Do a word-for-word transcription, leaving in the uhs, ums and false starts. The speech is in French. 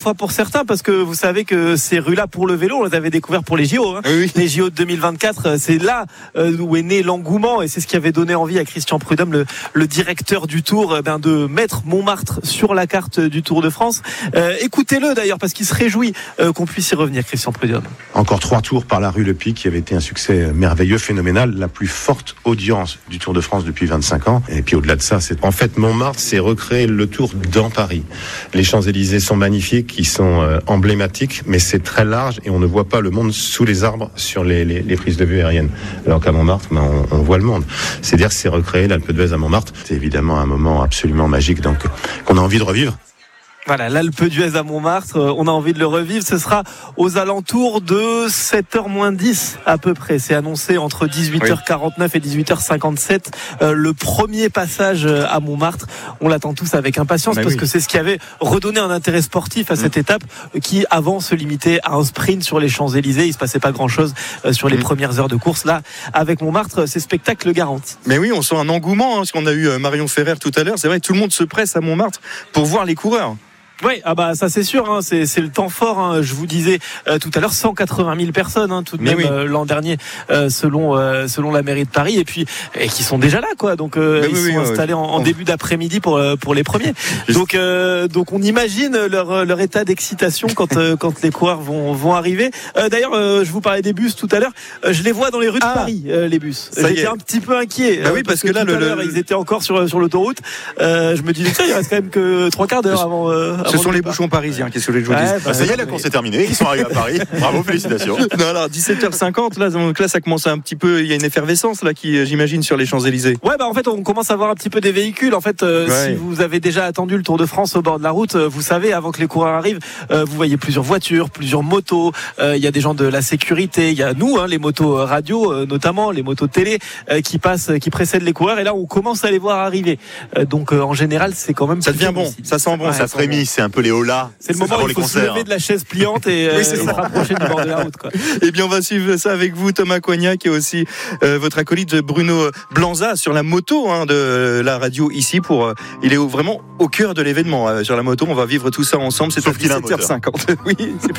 fois pour certains, parce que vous savez que ces rues-là pour le vélo, on les avait découvertes pour les J O. Hein. Oui. Les J O de deux mille vingt-quatre, c'est là où est né l'engouement, et c'est ce qui avait donné envie à Christian Prudhomme, le, le directeur du Tour, ben, de mettre Montmartre sur la carte du Tour de France. Euh, écoutez-le d'ailleurs, parce qu'il se réjouit euh, qu'on puisse y revenir, Christian Prudhomme. Encore trois tours par la rue Le Pic, qui avait été un succès merveilleux, phénoménal, la plus forte audience du Tour de France depuis vingt-cinq ans. Et puis au-delà de ça, c'est en fait Montmartre, c'est recréer le Tour dans Paris. Les Champs-Élysées sont magnifiques, ils sont euh, emblématiques, mais c'est très large et on ne voit pas le monde sous les arbres sur les, les, les prises de vue aériennes. Alors qu'à Montmartre, ben, on, on voit le monde. C'est-à-dire que c'est recréer l'Alpe d'Huez à Montmartre. C'est évidemment un moment absolument magique, donc qu'on a envie de revivre. Voilà, l'Alpe d'Huez à Montmartre, on a envie de le revivre. Ce sera aux alentours de sept heures moins dix à peu près. C'est annoncé entre dix-huit heures quarante-neuf et dix-huit heures cinquante-sept. Euh, le premier passage à Montmartre, on l'attend tous avec impatience, Mais parce oui. que c'est ce qui avait redonné un intérêt sportif à cette mmh. étape qui avant se limitait à un sprint sur les Champs-Élysées. Il se passait pas grand-chose sur les mmh. premières heures de course. Là, avec Montmartre, c'est spectacle garanti. Mais oui, on sent un engouement, hein, parce qu'on a eu Marion Ferrer tout à l'heure. C'est vrai, tout le monde se presse à Montmartre pour voir les coureurs. Oui, ah bah ça c'est sûr, hein, c'est c'est le temps fort. Hein, je vous disais euh, tout à l'heure, cent quatre-vingt mille personnes, hein, tout de Mais même oui. euh, l'an dernier, euh, selon euh, selon la mairie de Paris, et puis et qui sont déjà là, quoi. Donc euh, ils oui, sont oui, installés oui. en, en début d'après-midi pour euh, pour les premiers. Donc euh, donc on imagine leur leur état d'excitation quand euh, quand les coureurs vont vont arriver. Euh, d'ailleurs, euh, je vous parlais des bus tout à l'heure. Euh, je les vois dans les rues de ah, Paris, euh, les bus. J'étais un petit peu inquiet. Bah oui, parce, parce que, que là, tout le, à l'heure, le... ils étaient encore sur sur l'autoroute. Euh, je me disais ça, il reste quand même que trois quarts d'heure avant. Euh, Ce sont les bouchons parisiens, qu'est-ce que je vous dis ouais, bah, Ça y est, la course est terminée, ils sont arrivés à Paris. Bravo, félicitations. Non, alors dix-sept heures cinquante, là, donc là, ça commence un petit peu, il y a une effervescence là qui, j'imagine, sur les Champs-Élysées. Ouais, bah en fait, on commence à voir un petit peu des véhicules. En fait, euh, ouais. si vous avez déjà attendu le Tour de France au bord de la route, vous savez, avant que les coureurs arrivent, euh, vous voyez plusieurs voitures, plusieurs motos. Euh, il y a des gens de la sécurité, il y a nous, hein, les motos radio, euh, notamment les motos télé, euh, qui passent, qui précèdent les coureurs. Et là, on commence à les voir arriver. Euh, donc, euh, en général, c'est quand même. Ça devient bon, aussi. Ça sent bon, ouais, ça frémit. C'est un peu les holas. C'est le moment où il faut se lever de la chaise pliante et, oui, euh, et se rapprocher du bord de la route, quoi. Eh bien, on va suivre ça avec vous, Thomas Coignat, qui est aussi euh, votre acolyte Bruno Blanza sur la moto hein, de la radio ici. Pour, euh, il est vraiment au cœur de l'événement. Euh, sur la moto, on va vivre tout ça ensemble. C'est à dix-sept heures cinquante. Oui, c'est